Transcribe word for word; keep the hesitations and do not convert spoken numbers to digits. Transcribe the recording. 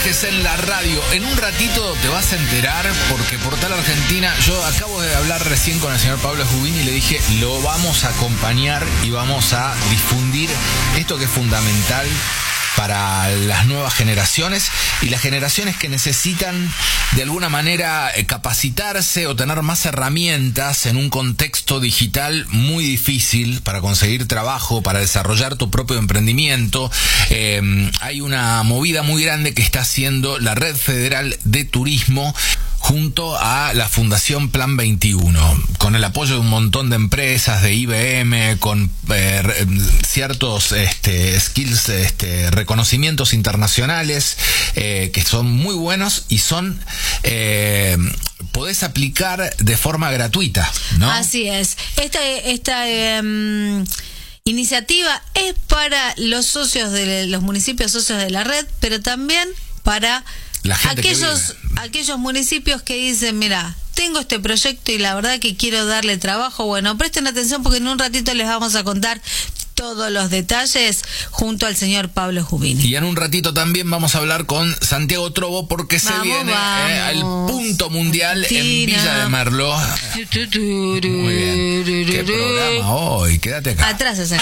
Viajes en la radio. En un ratito te vas a enterar porque Portal Argentina, yo acabo de hablar recién con el señor Pablo Jubini y le dije, lo vamos a acompañar y vamos a difundir esto que es fundamental para las nuevas generaciones y las generaciones que necesitan de alguna manera capacitarse o tener más herramientas en un contexto digital muy difícil para conseguir trabajo, para desarrollar tu propio emprendimiento. Eh, hay una movida muy grande que está haciendo la Red Federal de Turismo junto a la Fundación Plan veintiuno, con el apoyo de un montón de empresas, de I B M, con eh, ciertos este, skills, este, reconocimientos internacionales eh, que son muy buenos y son eh, podés aplicar de forma gratuita, ¿no? Así es. Esta, esta eh, iniciativa es para los socios de los municipios socios de la red, pero también para la gente aquellos aquellos municipios que dicen, mira, tengo este proyecto y la verdad que quiero darle trabajo. Bueno, presten atención porque en un ratito les vamos a contar todos los detalles junto al señor Pablo Jubini. Y en un ratito también vamos a hablar con Santiago Trovo porque vamos, se viene eh, al punto mundial Argentina. En Villa de Merlo. Muy bien. ¿Qué programa hoy? Quédate acá. Atrás esa